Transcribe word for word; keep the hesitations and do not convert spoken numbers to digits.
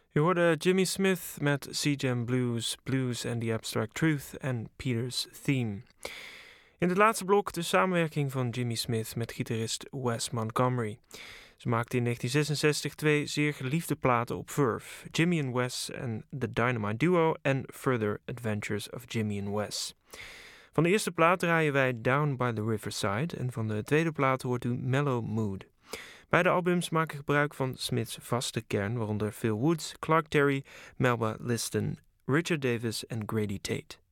Je hoorde Jimmy Smith met Sea-Jam Blues, Blues and the Abstract Truth en Peter's Theme. In het laatste blok de samenwerking van Jimmy Smith met gitarist Wes Montgomery. Ze maakten in negentien zesenzestig twee zeer geliefde platen op Verve, Jimmy and Wes en The Dynamite Duo en Further Adventures of Jimmy and Wes. Van de eerste plaat draaien wij Down by the Riverside en van de tweede plaat hoort u Mellow Mood. Beide albums maken gebruik van Smith's vaste kern, waaronder Phil Woods, Clark Terry, Melba Liston, Richard Davis en Grady Tate.